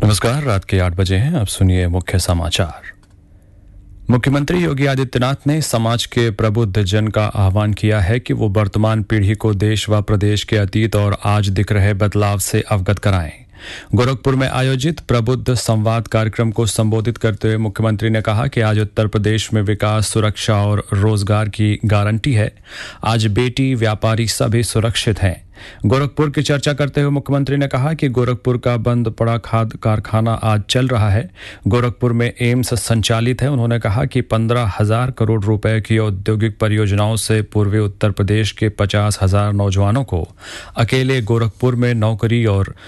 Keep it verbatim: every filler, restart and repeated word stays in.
नमस्कार। रात के आठ बजे हैं। अब सुनिए मुख्य समाचार। मुख्यमंत्री योगी आदित्यनाथ ने समाज के प्रबुद्ध जन का आह्वान किया है कि वो वर्तमान पीढ़ी को देश व प्रदेश के अतीत और आज दिख रहे बदलाव से अवगत कराएं। गोरखपुर में आयोजित प्रबुद्ध संवाद कार्यक्रम को संबोधित करते हुए मुख्यमंत्री ने कहा कि आज उत्तर प्रदेश में विकास, सुरक्षा और रोजगार की गारंटी है। आज बेटी, व्यापारी सभी सुरक्षित हैं। गोरखपुर की चर्चा करते हुए मुख्यमंत्री ने कहा कि गोरखपुर का बंद पड़ा खाद कारखाना आज चल रहा है। गोरखपुर में एम्स संचालित है। उन्होंने कहा कि पंद्रह हजार करोड़ रुपए की औद्योगिक परियोजनाओं से पूर्वी उत्तर प्रदेश के पचास हजार नौजवानों को अकेले गोरखपुर में नौकरी और